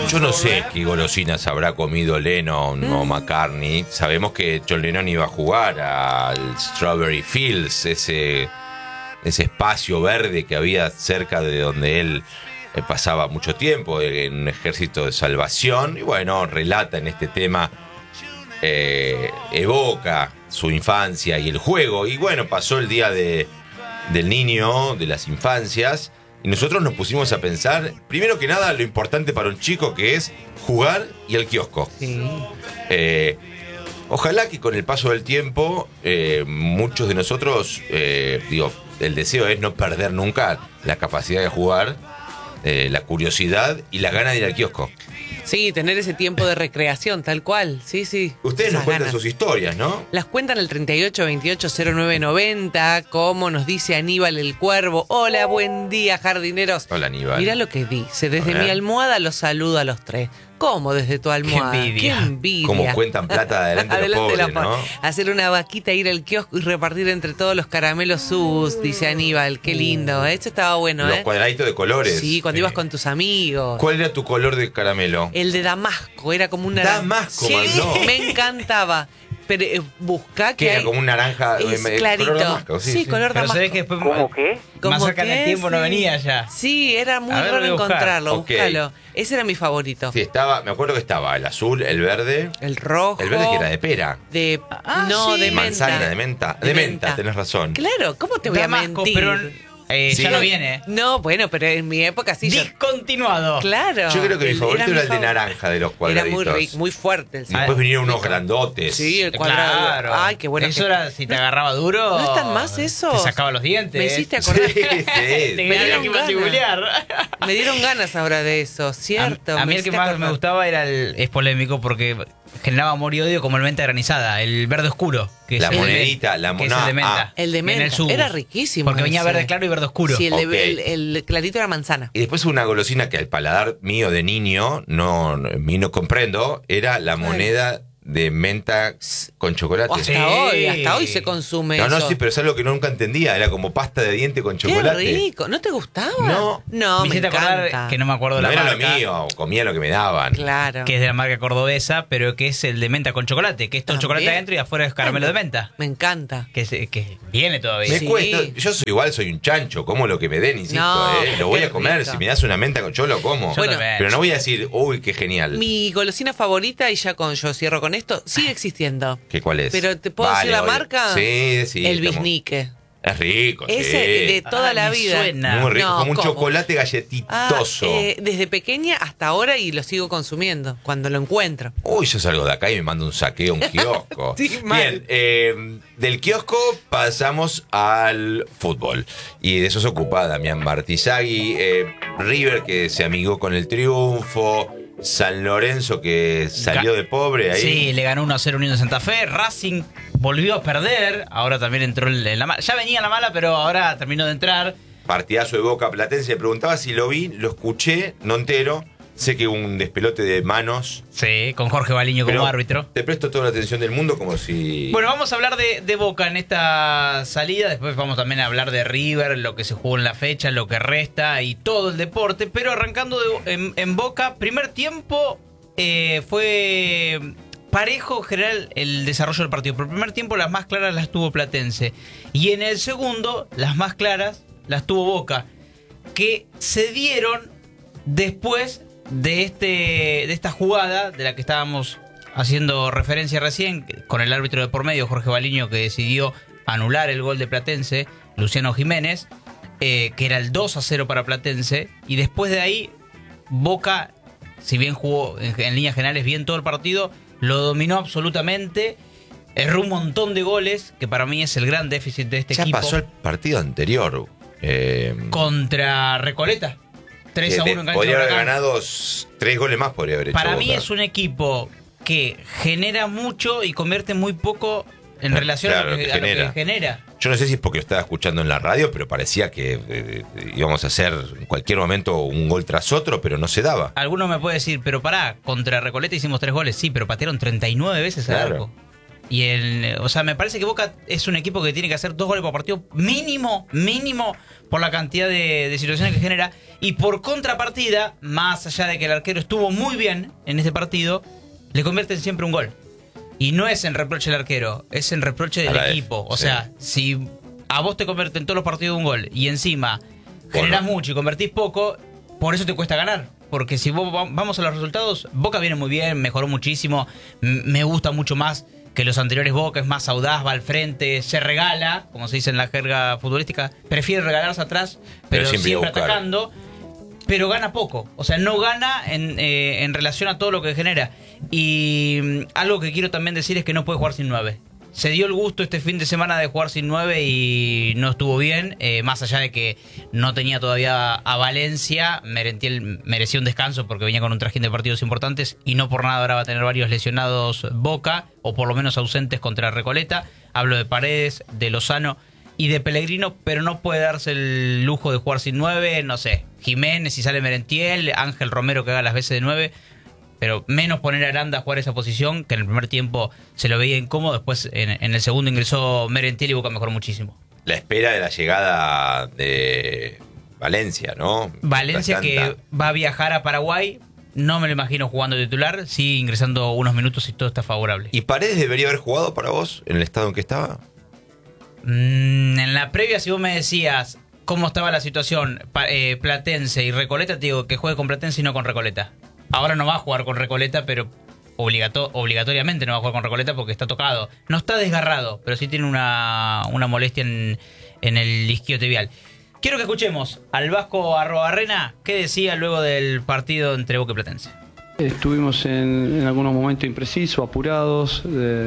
Yo no sé qué golosinas habrá comido Lennon o McCartney. Sabemos que John Lennon iba a jugar al Strawberry Fields, ese espacio verde que había cerca de donde él pasaba mucho tiempo, en un ejército de salvación. Y bueno, relata en este tema, evoca su infancia y el juego. Y bueno, pasó el día del niño, de las infancias. Y nosotros nos pusimos a pensar, primero que nada, lo importante para un chico, que es jugar y el kiosco. Sí. Ojalá que con el paso del tiempo, muchos de nosotros, el deseo es no perder nunca la capacidad de jugar, la curiosidad y la gana de ir al kiosco. Sí, tener ese tiempo de recreación, tal cual. Sí, sí. Ustedes nos Esas cuentan ganas. sus historias, ¿no? Las cuentan el 38280990, como nos dice Aníbal el Cuervo. Hola, buen día, jardineros. Hola, Aníbal. Mirá lo que dice. Desde A ver. mi almohada los saludo a los tres. ¿Cómo desde tu almohada? envidia. ¡Qué envidia! Como cuentan plata de adelante los pobres, de la ¿no? Hacer una vaquita, ir al kiosco y repartir entre todos los caramelos sus, dice Aníbal. Qué lindo. Esto estaba bueno, Los cuadraditos de colores. Sí, cuando ibas con tus amigos. ¿Cuál era tu color de caramelo? El de Damasco, era como una... Damasco, Sí, mandó. me encantaba. Pero buscá que Que era hay... como un naranja, Es color clarito. damasco. Sí, color Pero damasco. sabés que después ¿Cómo qué? más ¿Cómo cerca en qué? el tiempo no Sí. venía ya. Sí, era muy A ver, raro voy a buscar. encontrarlo. Ok. Búscalo. Ese era mi favorito. Sí, me acuerdo que estaba el azul, el verde. El rojo. El verde que era de pera. De... Ah, no, sí. de menta. Manzana, de menta. De menta, tenés razón. Claro, ¿cómo te voy Damasco, a mentir? pero Sí. ya no viene. No, bueno, pero en mi época sí. Discontinuado. Claro. Yo creo que mi favorito era el de favorito. naranja de los Era cuadraditos. muy rico, muy fuerte el Y sabor. después vinieron unos grandotes. Sí, el cuadrado. Claro. Ay, qué bueno. Eso que- era, si te agarraba duro. ¿No están más esos? Te sacaba los dientes. Me hiciste acordar. Sí, Te sí. Me había dieron que ganas. mandibulear. Me dieron ganas ahora de eso, ¿cierto? A mí el hiciste que más acordar. me gustaba era es polémico porque generaba amor y odio, como el menta granizada, el verde oscuro. Que es La el de- monedita, la que es el de menta. El de Viene menta. Subus. Era riquísimo. Porque venía ese. verde claro y verde oscuro. Sí, Ok. el clarito era manzana. Y después una golosina que al paladar mío de niño no comprendo, era la moneda de menta con chocolate. Hasta Sí. hasta hoy se consume No, eso. sí, pero es algo que nunca entendía. Era como pasta de diente con Qué chocolate. rico. ¿No te gustaba? No. No, Me me hiciste acordar encanta. que no me acuerdo No la era marca. lo mío, comía lo que me daban. Claro. Que es de la marca cordobesa, pero que es el de menta con chocolate, que es todo También. chocolate adentro y afuera es caramelo de menta. Me encanta. Que viene todavía. Me Sí. cuesta, yo soy igual, soy un chancho, como lo que me den, insisto, No, lo voy qué a comer, rico. si me das una menta, yo lo como. Yo Bueno, también. Pero no voy a decir, uy, qué genial. Mi golosina favorita, y ya yo cierro con esto, sigue existiendo. ¿Qué cuál es? Pero ¿te puedo decir la obvio. marca? Sí, sí. El estamos- bisnique. Es rico, Ese sí. de toda la me vida. suena. Muy rico, No, como un ¿cómo? chocolate galletitoso. Desde pequeña hasta ahora y lo sigo consumiendo cuando lo encuentro. Uy, yo salgo de acá y me mando un saqueo a un kiosco. Sí, mal. Bien, del kiosco pasamos al fútbol. Y de eso se ocupa Damián Martizagui. River, que se amigó con el triunfo. San Lorenzo, que salió de pobre ahí. Sí, le ganó 1-0 Unión de Santa Fe. Racing volvió a perder. Ahora también entró en la mala. Ya venía la mala, pero ahora terminó de entrar. Partidazo de Boca Platense. Me preguntaba si lo vi, lo escuché, no entero. Sé que hubo un despelote de manos. Sí, con Jorge Baliño como pero árbitro. Te presto toda la atención del mundo como si... Bueno, vamos a hablar de Boca en esta salida. Después vamos también a hablar de River, lo que se jugó en la fecha, lo que resta y todo el deporte. Pero arrancando en Boca, primer tiempo fue parejo en general el desarrollo del partido. Pero el primer tiempo las más claras las tuvo Platense. Y en el segundo, las más claras las tuvo Boca. Que se dieron después de esta jugada de la que estábamos haciendo referencia recién, con el árbitro de por medio, Jorge Baliño, que decidió anular el gol de Platense, Luciano Jiménez, que era el 2-0 para Platense, y después de ahí, Boca, si bien jugó en líneas generales bien todo el partido, lo dominó absolutamente, erró un montón de goles, que para mí es el gran déficit de este ya equipo. pasó el partido anterior. Contra Recoleta, 3-1 en cancha podría de haber Huracán. ganado 3 goles más, podría haber hecho Para mí Boca. es un equipo que genera mucho y convierte muy poco en relación claro, a lo que genera. Yo no sé si es porque lo estaba escuchando en la radio, pero parecía que íbamos a hacer en cualquier momento un gol tras otro, pero no se daba. Alguno me puede decir, pero pará, contra Recoleta hicimos 3 goles. Sí, pero patearon 39 veces al Claro. arco. O sea, me parece que Boca es un equipo que tiene que hacer 2 goles por partido mínimo, por la cantidad de situaciones que genera. Y por contrapartida, más allá de que el arquero estuvo muy bien en este partido, le convierten siempre un gol. Y no es en reproche del arquero, es en reproche del equipo. O sea, si a vos te convierten todos los partidos un gol y encima generás mucho y convertís poco, por eso te cuesta ganar. Porque si vos vamos a los resultados, Boca viene muy bien, mejoró muchísimo, me gusta mucho más que los anteriores Boca, es más audaz, va al frente, se regala, como se dice en la jerga futbolística, prefiere regalarse atrás, pero siempre atacando, pero gana poco, o sea, no gana en relación a todo lo que genera. Y algo que quiero también decir es que no puede jugar sin 9. Se dio el gusto este fin de semana de jugar sin 9 y no estuvo bien, más allá de que no tenía todavía a Valencia. Merentiel merecía un descanso porque venía con un trajín de partidos importantes y no por nada ahora va a tener varios lesionados Boca, o por lo menos ausentes contra Recoleta. Hablo de Paredes, de Lozano y de Pellegrino, pero no puede darse el lujo de jugar sin 9, no sé, Jiménez si sale Merentiel, Ángel Romero que haga las veces de 9. Pero menos poner a Aranda a jugar esa posición, que en el primer tiempo se lo veía incómodo. Después en el segundo ingresó Merentiel y Boca mejoró muchísimo. La espera de la llegada de Valencia, ¿no? Valencia que va a viajar a Paraguay. No me lo imagino jugando titular, sí ingresando unos minutos y todo está favorable. ¿Y Paredes debería haber jugado para vos en el estado en que estaba? En la previa, si vos me decías cómo estaba la situación Platense y Recoleta, te digo que juegue con Platense y no con Recoleta. Ahora no va a jugar con Recoleta, pero obligatoriamente no va a jugar con Recoleta porque está tocado. No está desgarrado, pero sí tiene una molestia en el isquiotibial. Quiero que escuchemos al Vasco Arrobarrena qué decía luego del partido entre Boca y Platense. Estuvimos en algunos momentos imprecisos, apurados.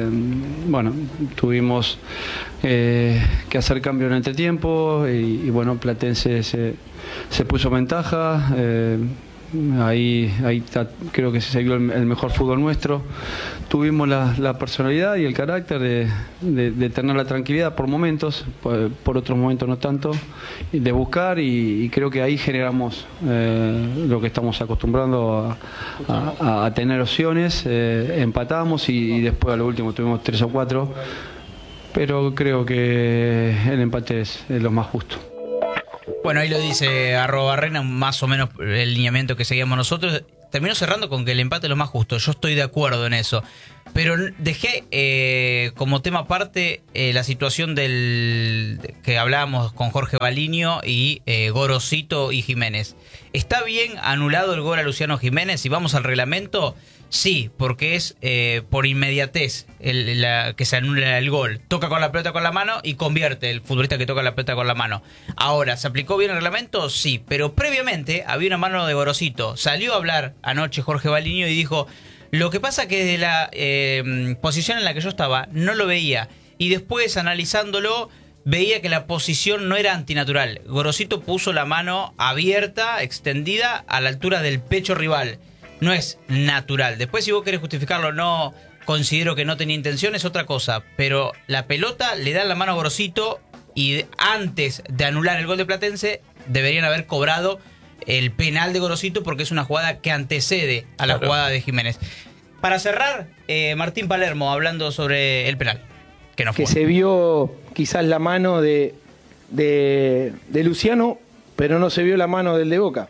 Tuvimos que hacer cambio en el entretiempo y Platense se puso en ventaja. Ahí creo que se vio el mejor fútbol nuestro. Tuvimos la personalidad y el carácter de tener la tranquilidad por momentos, por otros momentos no tanto, de buscar y creo que ahí generamos lo que estamos acostumbrando a tener opciones. Empatamos y después a lo último tuvimos 3 o 4, pero creo que el empate es lo más justo. Bueno, ahí lo dice Arrobarrena, más o menos el lineamiento que seguíamos nosotros. Terminó cerrando con que el empate es lo más justo. Yo estoy de acuerdo en eso. Pero dejé como tema aparte la situación que hablábamos con Jorge Baliño y Gorosito y Jiménez. ¿Está bien anulado el gol a Luciano Jiménez? Si vamos al reglamento, sí, porque es por inmediatez que se anula el gol. Toca con la pelota con la mano y convierte el futbolista que toca la pelota con la mano. Ahora, ¿se aplicó bien el reglamento? Sí, pero previamente había una mano de Gorosito. Salió a hablar anoche Jorge Baliño y dijo: lo que pasa que desde la posición en la que yo estaba no lo veía. Y después, analizándolo, veía que la posición no era antinatural. Gorosito puso la mano abierta, extendida, a la altura del pecho rival. No es natural. Después, si vos querés justificarlo, no considero que no tenía intención, es otra cosa. Pero la pelota le da la mano a Gorosito y antes de anular el gol de Platense, deberían haber cobrado el penal de Gorosito porque es una jugada que antecede a la jugada de Jiménez. Para cerrar, Martín Palermo hablando sobre el penal. Que no fue. Que se vio quizás la mano de Luciano, pero no se vio la mano del de Boca.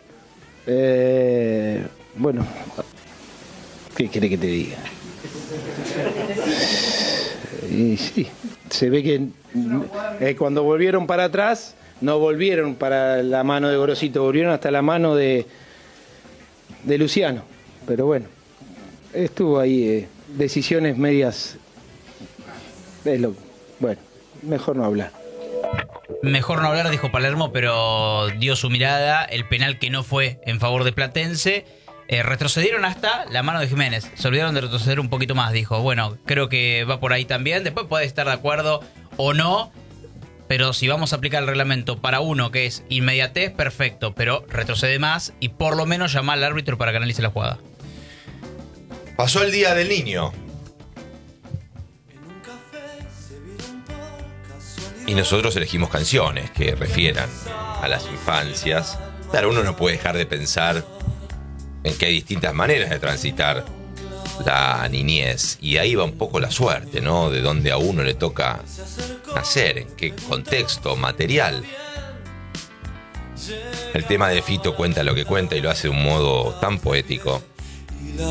Bueno, ¿qué querés que te diga? Y sí, se ve que cuando volvieron para atrás, no volvieron para la mano de Gorosito, volvieron hasta la mano de Luciano. Pero bueno, estuvo ahí decisiones medias. Bueno, mejor no hablar. Mejor no hablar, dijo Palermo, pero dio su mirada. El penal que no fue en favor de Platense. Retrocedieron hasta la mano de Jiménez. Se olvidaron de retroceder un poquito más, dijo. Bueno, creo que va por ahí también. Después puede estar de acuerdo o no. Pero si vamos a aplicar el reglamento para uno que es inmediatez, perfecto. Pero retrocede más y por lo menos llama al árbitro para que analice la jugada. Pasó el Día del Niño. Y nosotros elegimos canciones que refieran a las infancias. Claro, uno no puede dejar de pensar en que hay distintas maneras de transitar la niñez. Y ahí va un poco la suerte, ¿no? De dónde a uno le toca nacer, en qué contexto material. El tema de Fito cuenta lo que cuenta y lo hace de un modo tan poético.